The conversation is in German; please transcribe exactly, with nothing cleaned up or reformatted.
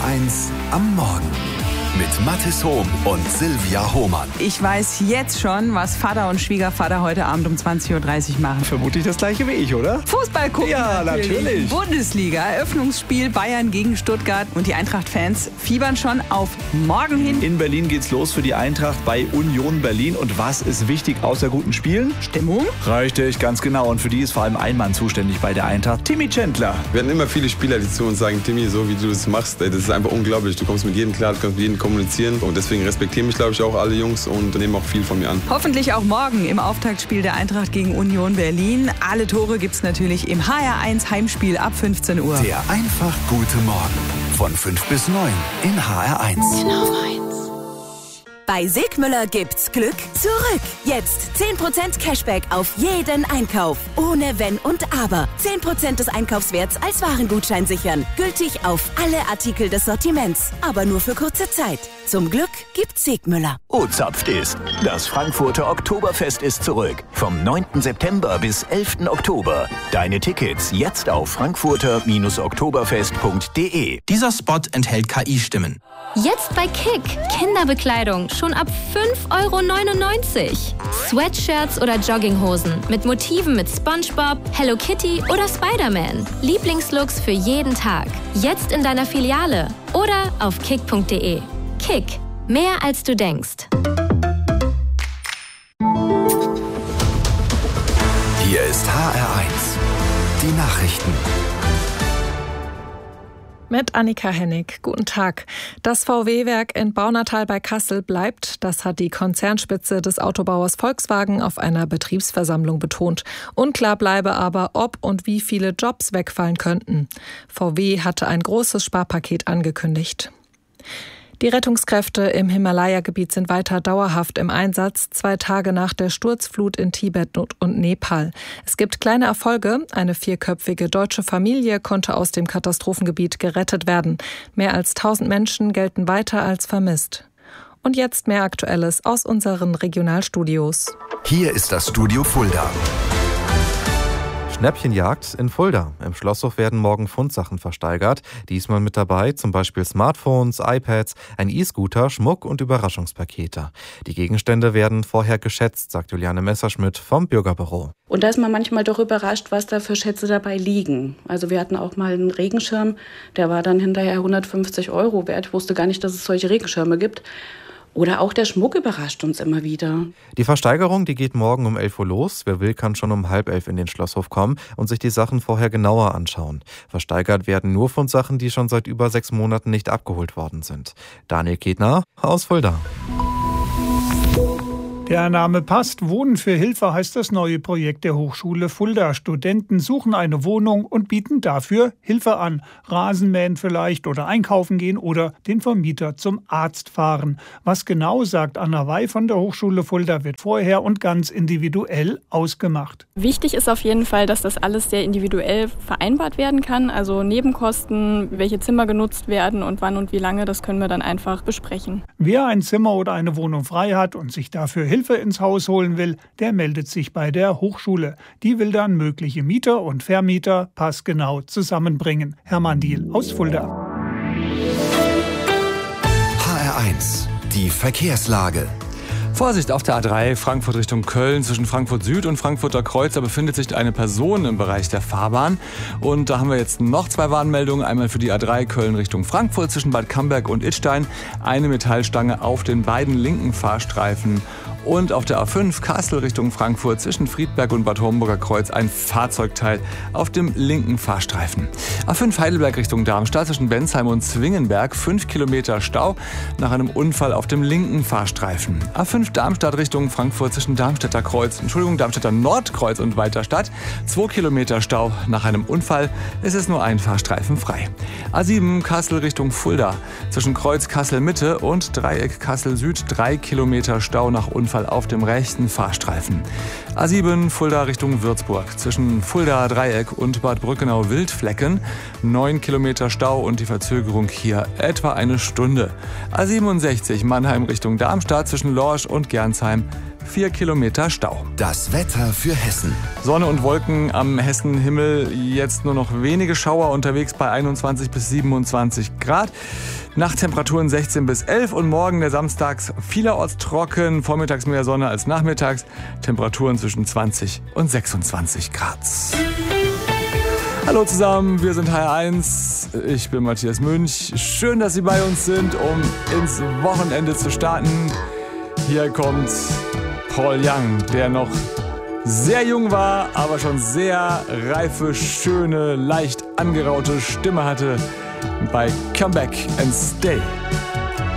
eins am Morgen mit Mathis Hohm und Silvia Hohmann. Ich weiß jetzt schon, was Vater und Schwiegervater heute Abend um zwanzig Uhr dreißig machen. Vermutlich das gleiche wie ich, oder? Fußball gucken. Ja, natürlich. Bundesliga, Eröffnungsspiel Bayern gegen Stuttgart. Und die Eintracht-Fans fiebern schon auf morgen hin. In Berlin geht's los für die Eintracht bei Union Berlin. Und was ist wichtig außer guten Spielen? Stimmung. Richtig, ganz genau. Und für die ist vor allem ein Mann zuständig bei der Eintracht, Timmy Chandler. Wir hatten immer viele Spieler, die zu uns sagen, Timmy, so wie du das machst, ey, das ist einfach unglaublich. Du kommst mit jedem klar, du kannst mit jedem kommunizieren. Und deswegen respektieren mich, glaube ich, auch alle Jungs und nehmen auch viel von mir an. Hoffentlich auch morgen im Auftaktspiel der Eintracht gegen Union Berlin. Alle Tore gibt's natürlich im H R eins Heimspiel ab fünfzehn Uhr. Der einfach gute Morgen von fünf bis neun in H R eins. Genau eins. Bei Sigmüller gibt's Glück zurück. Jetzt zehn Prozent Cashback auf jeden Einkauf. Ohne Wenn und Aber. zehn Prozent des Einkaufswerts als Warengutschein sichern. Gültig auf alle Artikel des Sortiments. Aber nur für kurze Zeit. Zum Glück gibt's Sigmüller. O-Zapft ist. Das Frankfurter Oktoberfest ist zurück. Vom neunten September bis elften Oktober. Deine Tickets jetzt auf frankfurter oktoberfest punkt de. Dieser Spot enthält K I-Stimmen. Jetzt bei Kick. Kinderbekleidung schon ab fünf Euro neunundneunzig. Sweatshirts oder Jogginghosen mit Motiven mit SpongeBob, Hello Kitty oder Spider-Man. Lieblingslooks für jeden Tag. Jetzt in deiner Filiale oder auf kick punkt de. Kick. Mehr als du denkst. Hier ist H R eins. Die Nachrichten. Mit Annika Hennig. Guten Tag. Das V W-Werk in Baunatal bei Kassel bleibt. Das hat die Konzernspitze des Autobauers Volkswagen auf einer Betriebsversammlung betont. Unklar bleibe aber, ob und wie viele Jobs wegfallen könnten. V W hatte ein großes Sparpaket angekündigt. Die Rettungskräfte im Himalaya-Gebiet sind weiter dauerhaft im Einsatz, zwei Tage nach der Sturzflut in Tibet und Nepal. Es gibt kleine Erfolge. Eine vierköpfige deutsche Familie konnte aus dem Katastrophengebiet gerettet werden. Mehr als tausend Menschen gelten weiter als vermisst. Und jetzt mehr Aktuelles aus unseren Regionalstudios. Hier ist das Studio Fulda. Schnäppchenjagd in Fulda. Im Schlosshof werden morgen Fundsachen versteigert. Diesmal mit dabei zum Beispiel Smartphones, iPads, ein E-Scooter, Schmuck und Überraschungspakete. Die Gegenstände werden vorher geschätzt, sagt Juliane Messerschmidt vom Bürgerbüro. Und da ist man manchmal doch überrascht, was da für Schätze dabei liegen. Also wir hatten auch mal einen Regenschirm, der war dann hinterher hundertfünfzig Euro wert. Ich wusste gar nicht, dass es solche Regenschirme gibt. Oder auch der Schmuck überrascht uns immer wieder. Die Versteigerung, die geht morgen um elf Uhr los. Wer will, kann schon um halb elf in den Schlosshof kommen und sich die Sachen vorher genauer anschauen. Versteigert werden nur Fundsachen, die schon seit über sechs Monaten nicht abgeholt worden sind. Daniel Ketner aus Fulda. Der Name passt. Wohnen für Hilfe heißt das neue Projekt der Hochschule Fulda. Studenten suchen eine Wohnung und bieten dafür Hilfe an. Rasenmähen vielleicht oder einkaufen gehen oder den Vermieter zum Arzt fahren. Was genau, sagt Anna Wey von der Hochschule Fulda, wird vorher und ganz individuell ausgemacht. Wichtig ist auf jeden Fall, dass das alles sehr individuell vereinbart werden kann. Also Nebenkosten, welche Zimmer genutzt werden und wann und wie lange, das können wir dann einfach besprechen. Wer ein Zimmer oder eine Wohnung frei hat und sich dafür Hilfe Hilfe ins Haus holen will, der meldet sich bei der Hochschule. Die will dann mögliche Mieter und Vermieter passgenau zusammenbringen. Hermann Diehl aus Fulda. H R eins. Die Verkehrslage. Vorsicht auf der A drei, Frankfurt Richtung Köln. Zwischen Frankfurt Süd und Frankfurter Kreuz, da befindet sich eine Person im Bereich der Fahrbahn. Und da haben wir jetzt noch zwei Warnmeldungen. Einmal für die A drei Köln Richtung Frankfurt zwischen Bad Camberg und Idstein. Eine Metallstange auf den beiden linken Fahrstreifen. Und auf der A fünf Kassel Richtung Frankfurt zwischen Friedberg und Bad Homburger Kreuz ein Fahrzeugteil auf dem linken Fahrstreifen. A fünf Heidelberg Richtung Darmstadt zwischen Bensheim und Zwingenberg fünf Kilometer Stau nach einem Unfall auf dem linken Fahrstreifen. A fünf Darmstadt Richtung Frankfurt zwischen Darmstädter Kreuz, Entschuldigung, Darmstädter Nordkreuz und Weiterstadt zwei Kilometer Stau nach einem Unfall. Es ist nur ein Fahrstreifen frei. A sieben Kassel Richtung Fulda zwischen Kreuz Kassel Mitte und Dreieck Kassel Süd drei Kilometer Stau nach Unfall auf dem rechten Fahrstreifen. A sieben Fulda Richtung Würzburg zwischen Fulda Dreieck und Bad Brückenau Wildflecken neun Kilometer Stau und die Verzögerung hier etwa eine Stunde. A siebenundsechzig Mannheim Richtung Darmstadt zwischen Lorsch und Gernsheim vier Kilometer Stau. Das Wetter für Hessen. Sonne und Wolken am Hessenhimmel, jetzt nur noch wenige Schauer unterwegs bei einundzwanzig bis siebenundzwanzig Grad. Nachttemperaturen sechzehn bis elf und morgen der Samstags vielerorts trocken, vormittags mehr Sonne als nachmittags. Temperaturen zwischen zwanzig und sechsundzwanzig Grad. Hallo zusammen, wir sind H R eins, ich bin Matthias Münch. Schön, dass Sie bei uns sind, um ins Wochenende zu starten. Hier kommt Paul Young, der noch sehr jung war, aber schon sehr reife, schöne, leicht angeraute Stimme hatte bei Come Back and Stay.